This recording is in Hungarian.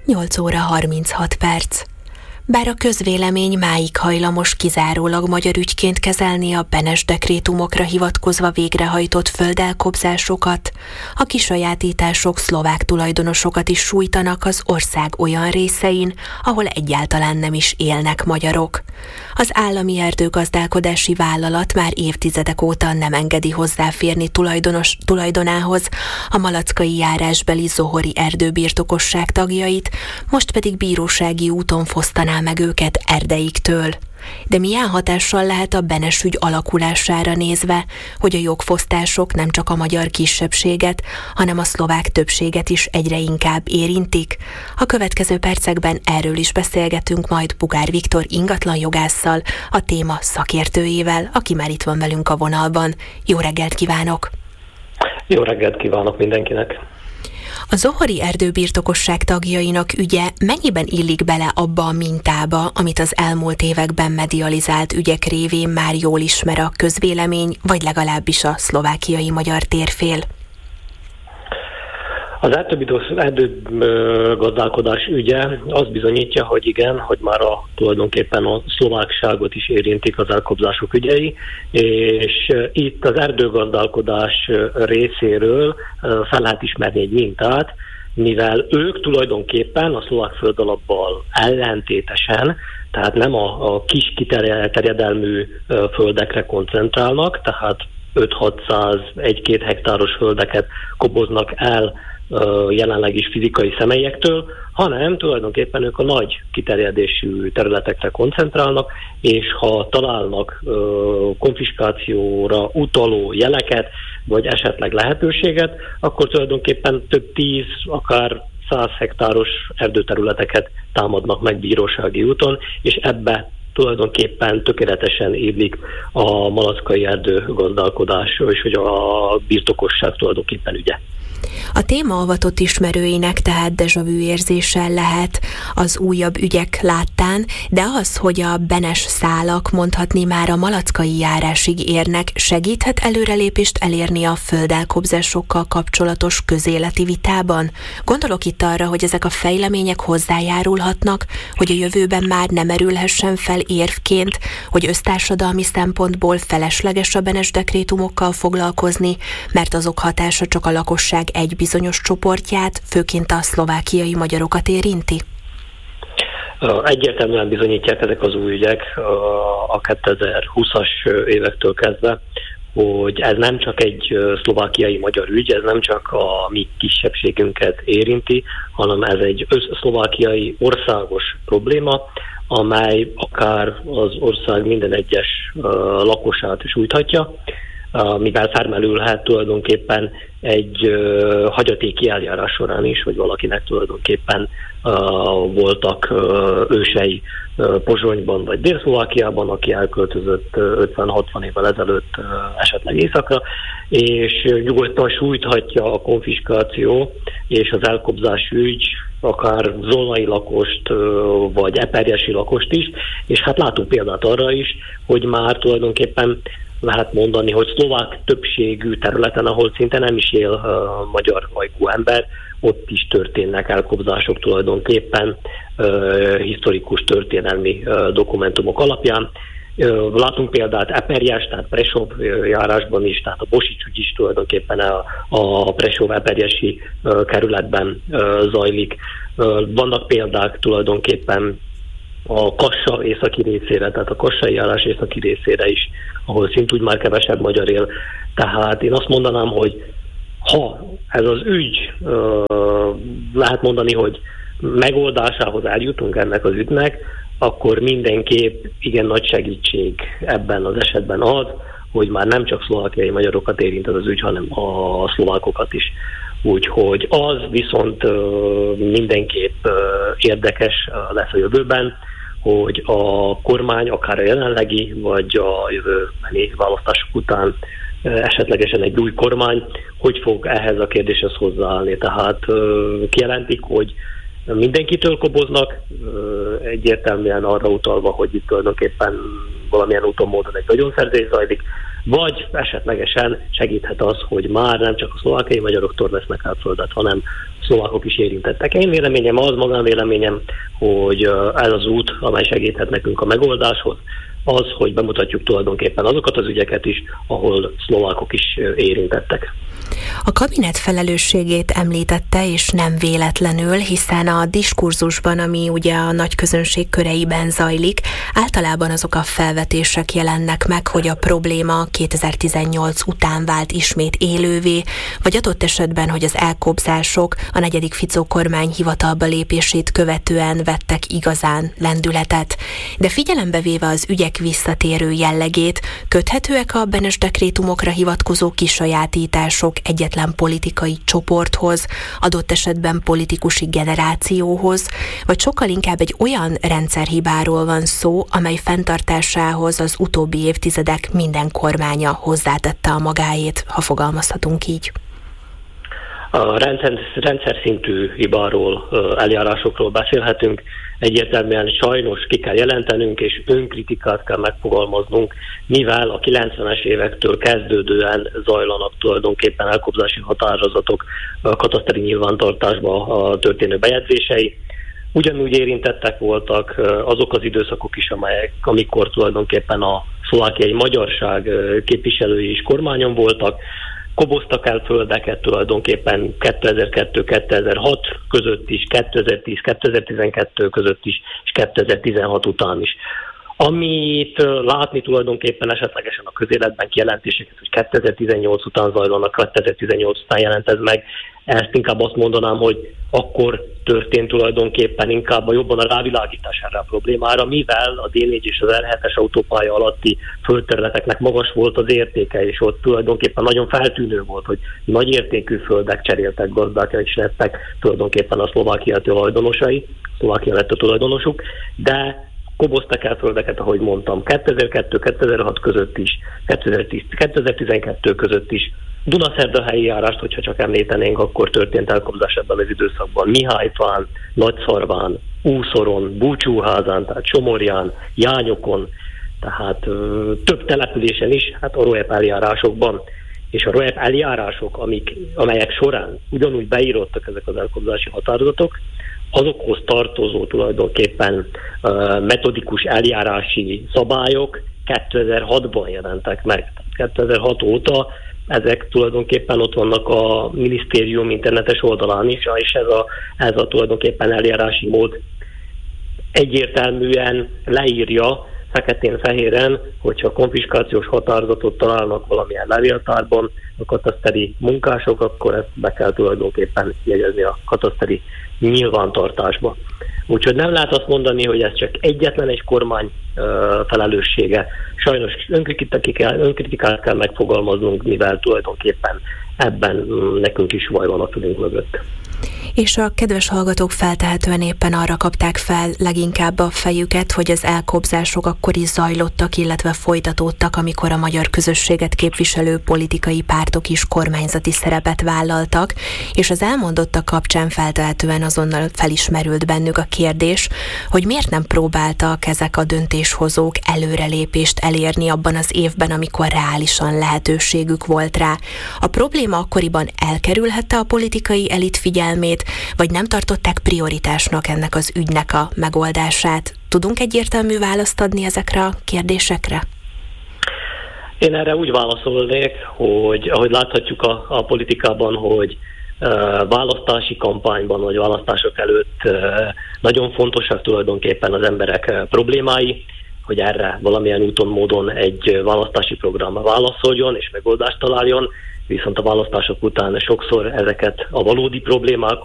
8 óra 36 perc. Bár a közvélemény máig hajlamos kizárólag magyar ügyként kezelni a Benes dekrétumokra hivatkozva végrehajtott földelkobzásokat, a kisajátítások szlovák tulajdonosokat is sújtanak az ország olyan részein, ahol egyáltalán nem is élnek magyarok. Az állami erdőgazdálkodási vállalat már évtizedek óta nem engedi hozzáférni tulajdonához a malackai járásbeli zohori erdőbirtokosság tagjait, most pedig bírósági úton fosztaná meg őket erdeiktől. De milyen hatással lehet a Benes ügy alakulására nézve, hogy a jogfosztások nem csak a magyar kisebbséget, hanem a szlovák többséget is egyre inkább érintik? A következő percekben erről is beszélgetünk majd Bugár Viktor ingatlanjogásszal, a téma szakértőjével, aki már itt van velünk a vonalban. Jó reggelt kívánok! Jó reggelt kívánok mindenkinek! A zohori erdőbirtokosság tagjainak ügye mennyiben illik bele abba a mintába, amit az elmúlt években medializált ügyek révén már jól ismer a közvélemény, vagy legalábbis a szlovákiai magyar térfél? Az erdőgazdálkodás ügye azt bizonyítja, hogy igen, hogy már tulajdonképpen a szlovákságot is érintik az elkobzások ügyei, és itt az erdőgazdálkodás részéről fel lehet ismerni egy mintát, mivel ők tulajdonképpen a szlovák földalappal ellentétesen, tehát nem a kis kiterjedelmű földekre koncentrálnak, tehát 5-600, 1-2 hektáros földeket koboznak el jelenleg is fizikai személyektől, hanem tulajdonképpen ők a nagy kiterjedésű területekre koncentrálnak, és ha találnak konfiskációra utaló jeleket, vagy esetleg lehetőséget, akkor tulajdonképpen több 10, akár 100 hektáros erdőterületeket támadnak meg bírósági úton, és ebbe tulajdonképpen tökéletesen illik a malackai erdőgazdálkodás, és hogy a birtokosság tulajdonképpen ügye. A téma avatott ismerőinek tehát déjà vu érzéssel lehet az újabb ügyek láttán, de az, hogy a Benes szálak mondhatni már a malackai járásig érnek, segíthet előrelépést elérni a földelkobzásokkal kapcsolatos közéleti vitában? Gondolok itt arra, hogy ezek a fejlemények hozzájárulhatnak, hogy a jövőben már nem merülhessen fel érvként, hogy össztársadalmi szempontból felesleges a Benes dekrétumokkal foglalkozni, mert azok hatása csak a lakosság egy bizonyos csoportját, főként a szlovákiai magyarokat érinti? Egyértelműen bizonyítják ezek az új ügyek a 2020-as évektől kezdve, hogy ez nem csak egy szlovákiai magyar ügy, ez nem csak a mi kisebbségünket érinti, hanem ez egy szlovákiai országos probléma, amely akár az ország minden egyes lakosát sújthatja, mivel felmerülhet tulajdonképpen egy hagyatéki eljárás során is, hogy valakinek tulajdonképpen voltak ősei Pozsonyban vagy Dél-Szlovákiában, aki elköltözött 50-60 évvel ezelőtt esetleg északra, és nyugodtan sújthatja a konfiskáció és az elkobzás ügy akár zolnai lakost, vagy eperjesi lakost is, és hát látunk példát arra is, hogy már tulajdonképpen lehet mondani, hogy szlovák többségű területen, ahol szinte nem is él magyar hajkú ember, ott is történnek elkobzások tulajdonképpen historikus történelmi dokumentumok alapján. Látunk példát Eperjes, tehát Prešov járásban is, tehát a Bosics ügy is tulajdonképpen a Prešov-eperjesi kerületben zajlik. Vannak példák tulajdonképpen a Kassa északi részére, tehát a kassai járás északi részére is, ahol szintúgy már kevesebb magyar él. Tehát én azt mondanám, hogy ha ez az ügy, lehet mondani, hogy megoldásához eljutunk ennek az ügynek, akkor mindenképp igen nagy segítség ebben az esetben az, hogy már nem csak szlovákiai magyarokat érint ez az ügy, hanem a szlovákokat is. Úgyhogy az viszont mindenképp érdekes lesz a jövőben, hogy a kormány akár a jelenlegi, vagy a jövőbeni választások után esetlegesen egy új kormány, hogy fog ehhez a kérdéshez hozzáállni. Tehát kijelentik, hogy mindenkitől koboznak, egyértelműen arra utalva, hogy itt tulajdonképpen valamilyen úton módon egy vagyonszerzés zajlik, vagy esetlegesen segíthet az, hogy már nem csak a szlovákiai magyaroktól vesznek el földet, hanem szlovákok is érintettek. Én véleményem az, magánvéleményem, hogy ez az út, amely segíthet nekünk a megoldáshoz, az, hogy bemutatjuk tulajdonképpen azokat az ügyeket is, ahol szlovákok is érintettek. A kabinet felelősségét említette, és nem véletlenül, hiszen a diskurzusban, ami ugye a nagy közönség köreiben zajlik, általában azok a felvetések jelennek meg, hogy a probléma 2018 után vált ismét élővé, vagy adott esetben, hogy az elkobzások a 4. Fico kormány hivatalba lépését követően vettek igazán lendületet. De figyelembe véve az ügyek visszatérő jellegét, köthetőek a Benes dekrétumokra hivatkozó kisajátítások egyetlen politikai csoporthoz, adott esetben politikusi generációhoz, vagy sokkal inkább egy olyan rendszerhibáról van szó, amely fenntartásához az utóbbi évtizedek minden kormánya hozzátette a magáét, ha fogalmazhatunk így. A rendszer szintű hibáról, eljárásokról beszélhetünk. Egyértelműen sajnos ki kell jelentenünk, és önkritikát kell megfogalmaznunk, mivel a 90-es évektől kezdődően zajlanak tulajdonképpen elkobzási határozatok kataszteri nyilvántartásba történő bejegyzései. Ugyanúgy érintettek voltak azok az időszakok is, amikor tulajdonképpen a szlovákiai magyarság képviselői is kormányon voltak, koboztak el földeket tulajdonképpen 2002-2006 között is, 2010-2012 között is, és 2016 után is. Amit látni tulajdonképpen esetlegesen a közéletben kijelentéseket, hogy 2018 után zajlanak, 2018 után jelent ez meg, ezt inkább azt mondanám, hogy akkor történt tulajdonképpen inkább jobban a rávilágítás erre a problémára, mivel a D4 és az R7-es autópálya alatti földterületeknek magas volt az értéke, és ott tulajdonképpen nagyon feltűnő volt, hogy nagy értékű földek cseréltek gazdák, és lettek tulajdonképpen a Szlovákia tulajdonosai, Szlovákia lett a tulajdonosuk, de koboztak el földeket, ahogy mondtam, 2002-2006 között is, 2010-2012 között is. Dunaszerdahelyi járást, hogyha csak említenénk, akkor történt elkobzás ebben az időszakban. Mihályfán, Nagyszarván, Úszoron, Búcsúházán, tehát Somorján, Jányokon, tehát több településen is, hát a ROEP eljárásokban. És a ROEP eljárások, amelyek során ugyanúgy beírottak ezek az elkobzási határozatok, azokhoz tartozó tulajdonképpen metodikus eljárási szabályok 2006-ban jelentek meg. 2006 óta ezek tulajdonképpen ott vannak a minisztérium internetes oldalán is, és ez a tulajdonképpen eljárási mód egyértelműen leírja feketén-fehéren, hogyha konfiskációs határozatot találnak valamilyen levéltárban a kataszteri munkások, akkor ezt be kell tulajdonképpen jegyezni a kataszteri nyilvántartásba. Úgyhogy nem lehet azt mondani, hogy ez csak egyetlen egy kormány felelőssége. Sajnos önkritikát kell megfogalmaznunk, mivel tulajdonképpen ebben nekünk is vaj van a fülünk mögött. És a kedves hallgatók feltehetően éppen arra kapták fel leginkább a fejüket, hogy az elkobzások akkor is zajlottak, illetve folytatódtak, amikor a magyar közösséget képviselő politikai pártok is kormányzati szerepet vállaltak, és az elmondottak kapcsán feltehetően azonnal felismerült bennük a kérdés, hogy miért nem próbáltak ezek a döntéshozók előrelépést elérni abban az évben, amikor reálisan lehetőségük volt rá. A probléma akkoriban elkerülhette a politikai elit figyelmét, vagy nem tartották prioritásnak ennek az ügynek a megoldását? Tudunk egyértelmű választ adni ezekre a kérdésekre? Én erre úgy válaszolnék, hogy ahogy láthatjuk a politikában, hogy választási kampányban, vagy választások előtt nagyon fontosak tulajdonképpen az emberek problémái, hogy erre valamilyen úton, módon egy választási program válaszoljon és megoldást találjon, viszont a választások után sokszor ezeket a valódi problémák,